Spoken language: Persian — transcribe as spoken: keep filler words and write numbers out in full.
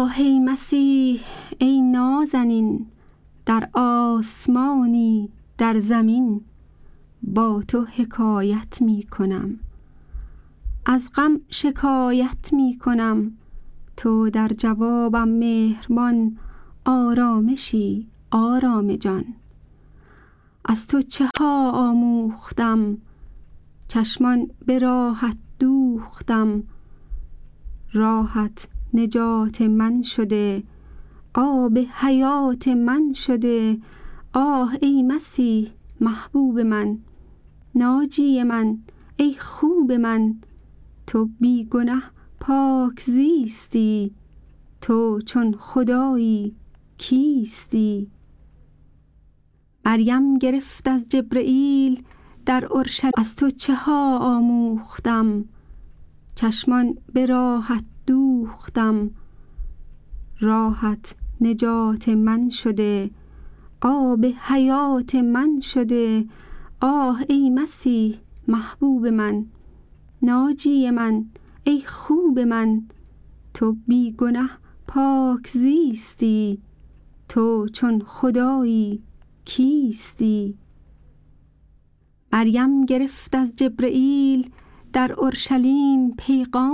آه ای مسیح ای نازنین، در آسمانی در زمین با تو حکایت می کنم. از غم شکایت می کنم، تو در جوابم مهربان آرامشی آرام جان. از تو چه ها آموختم، چشمان به راهت دوختم. راهت نجات من شده، آب حیات من شده. آه ای مسیح محبوب من، ناجی من ای خوب من. تو بی گنه پاک زیستی، تو چون خدایی کیستی. مریم گرفت از جبرئیل در اورشلیم، از تو چه ها آموختم. چشمان به راهت دوختم، راهت نجات من شده، آب حیات من شده. آه ای مسیح محبوب من، ناجی من ای خوب من. تو بی گنه پاک زیستی، تو چون خدایی کیستی. مریم گرفت از جبرئیل در اورشلیم پیغام